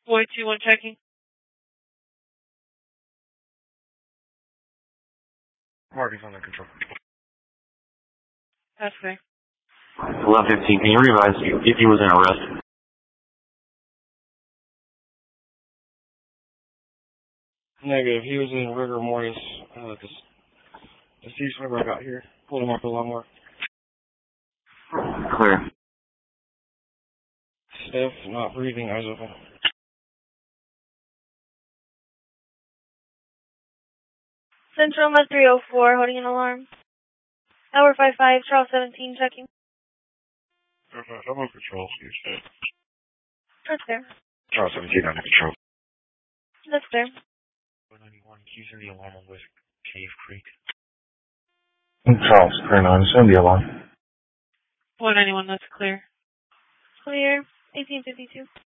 Boy 2-1 checking. Mark is under control. That's fair. 11:15. Can you revise if he was in arrest? Negative. He was in rigor mortis. Deceased whenever I got here. Pulled him off the lawnmower. Clear. Stiff, not breathing, eyes open. Central 304, holding an alarm. Tower 55, Charles 17, checking. I'm on control, Steve said. That's fair. Charles 17 under control. That's fair. 491, using the alarm with Cave Creek. Charles, clear 9. Send the alarm. 491, that's clear. Clear. 1852.